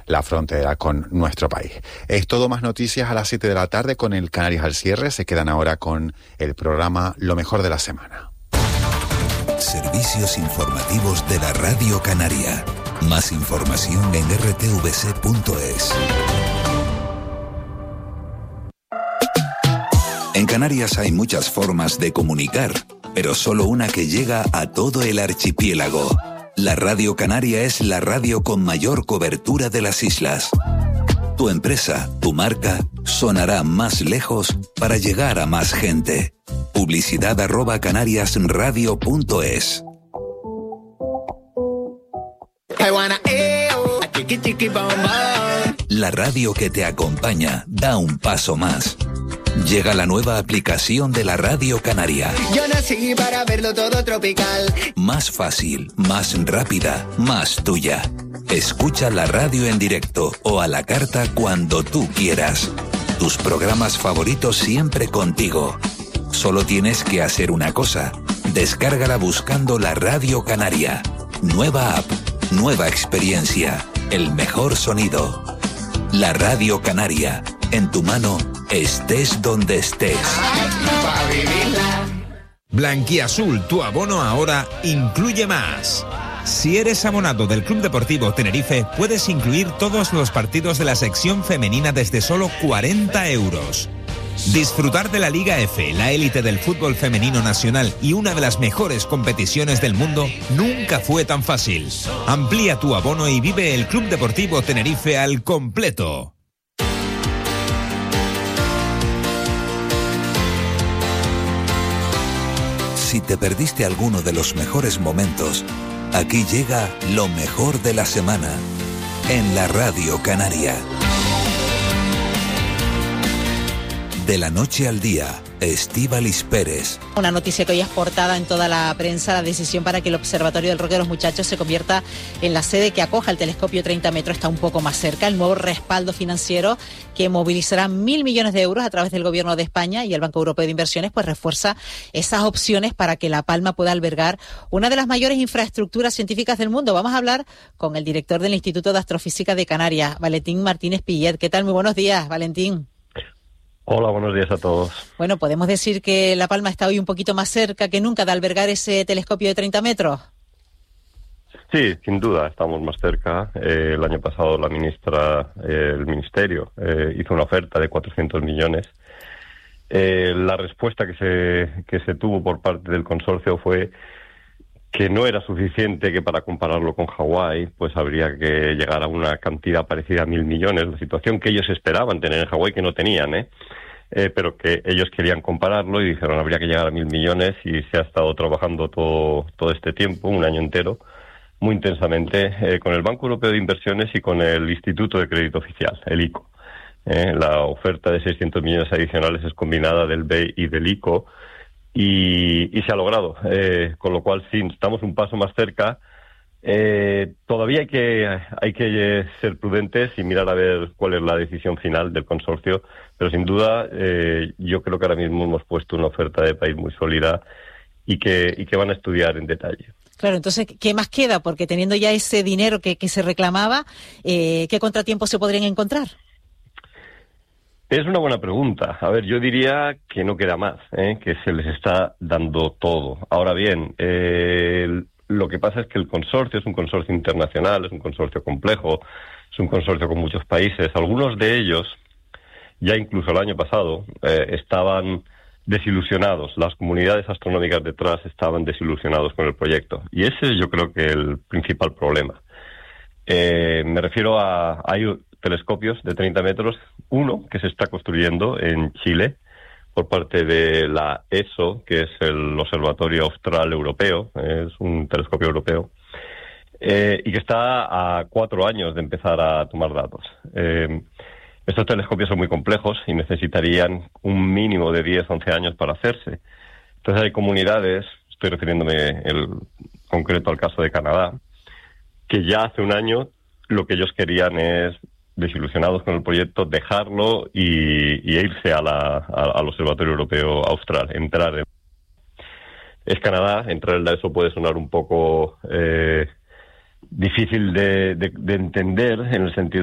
la frontera con nuestro país. Es todo, más noticias a las 7 de la tarde con el Canarias al cierre. Se quedan ahora con el programa Lo mejor de la semana. Servicios informativos de la Radio Canaria. Más información en rtvc.es. En Canarias hay muchas formas de comunicar, pero solo una que llega a todo el archipiélago. La Radio Canaria es la radio con mayor cobertura de las islas. Tu empresa, tu marca, sonará más lejos para llegar a más gente. Publicidad @canariasradio.es. La radio que te acompaña da un paso más. Llega la nueva aplicación de la Radio Canaria. Yo nací para verlo todo tropical. Más fácil, más rápida, más tuya. Escucha la radio en directo o a la carta cuando tú quieras. Tus programas favoritos siempre contigo. Solo tienes que hacer una cosa. Descárgala buscando la Radio Canaria. Nueva app, nueva experiencia, el mejor sonido. La Radio Canaria, en tu mano, estés donde estés. Blanquiazul, tu abono ahora incluye más. Si eres abonado del Club Deportivo Tenerife, puedes incluir todos los partidos de la sección femenina desde solo 40 euros. Disfrutar de la Liga F, la élite del fútbol femenino nacional y una de las mejores competiciones del mundo nunca fue tan fácil. Amplía tu abono y vive el Club Deportivo Tenerife al completo. Si te perdiste alguno de los mejores momentos, aquí llega lo mejor de la semana en la Radio Canaria. De la noche al día, Estíbaliz Pérez. Una noticia que hoy es portada en toda la prensa, la decisión para que el Observatorio del Roque de los Muchachos se convierta en la sede que acoja el telescopio 30 metros está un poco más cerca. El nuevo respaldo financiero que movilizará 1.000 millones de euros a través del Gobierno de España y el Banco Europeo de Inversiones, pues refuerza esas opciones para que La Palma pueda albergar una de las mayores infraestructuras científicas del mundo. Vamos a hablar con el director del Instituto de Astrofísica de Canarias, Valentín Martínez Pillet. ¿Qué tal? Muy buenos días, Valentín. Hola, buenos días a todos. Bueno, ¿podemos decir que La Palma está hoy un poquito más cerca que nunca de albergar ese telescopio de 30 metros? Sí, sin duda, estamos más cerca. El año pasado la ministra, el Ministerio, hizo una oferta de 400 millones. La respuesta que se tuvo por parte del consorcio fue que no era suficiente, que para compararlo con Hawái, pues habría que llegar a una cantidad parecida a 1.000 millones, la situación que ellos esperaban tener en Hawái, que no tenían, pero que ellos querían compararlo y dijeron habría que llegar a 1.000 millones y se ha estado trabajando todo este tiempo, un año entero, muy intensamente, con el Banco Europeo de Inversiones y con el Instituto de Crédito Oficial, el ICO. La oferta de 600 millones adicionales es combinada del BEI y del ICO, y se ha logrado, con lo cual sí, estamos un paso más cerca. Todavía hay que ser prudentes y mirar a ver cuál es la decisión final del consorcio, pero sin duda yo creo que ahora mismo hemos puesto una oferta de país muy sólida y que van a estudiar en detalle. Claro, entonces, ¿qué más queda? Porque teniendo ya ese dinero que se reclamaba, ¿qué contratiempos se podrían encontrar? Es una buena pregunta. A ver, yo diría que no queda más, que se les está dando todo. Ahora bien, lo que pasa es que el consorcio es un consorcio internacional, es un consorcio complejo, es un consorcio con muchos países. Algunos de ellos, ya incluso el año pasado, estaban desilusionados. Las comunidades astronómicas detrás estaban desilusionados con el proyecto. Y ese yo creo que es el principal problema. Me refiero hay telescopios de 30 metros, uno que se está construyendo en Chile por parte de la ESO, que es el Observatorio Austral Europeo, es un telescopio europeo, y que está a 4 años de empezar a tomar datos. Estos telescopios son muy complejos y necesitarían un mínimo de 10-11 años para hacerse. Entonces hay comunidades, estoy refiriéndome en concreto al caso de Canadá, que ya hace un año lo que ellos querían es, desilusionados con el proyecto, dejarlo e irse al Observatorio Europeo Austral, entrar en... Es Canadá, entrar en la ESO puede sonar un poco difícil de entender, en el sentido